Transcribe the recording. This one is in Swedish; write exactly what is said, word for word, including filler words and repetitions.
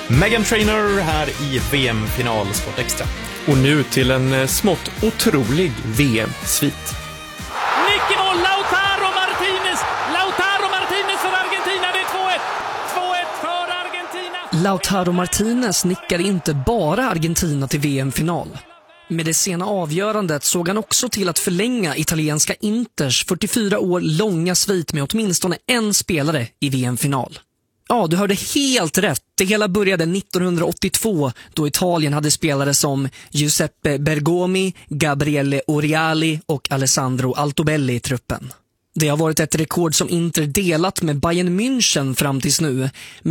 Meghan Trainor här i V M-final Sport Extra. Och nu till en smått otrolig V M-svit. Nickmål, Lautaro Martinez! Lautaro Martinez för Argentina, det är två ett! två ett för Argentina! Lautaro Martinez nickar inte bara Argentina till V M-final. Med det sena avgörandet såg han också till att förlänga italienska Inters fyrtiofyra år långa svit med åtminstone en spelare i V M-final. Ja, du hörde helt rätt. Det hela började nittonhundraåttiotvå då Italien hade spelare som Giuseppe Bergomi, Gabriele Oriali och Alessandro Altobelli i truppen. Det har varit ett rekord som Inter delat med Bayern München fram tills nu.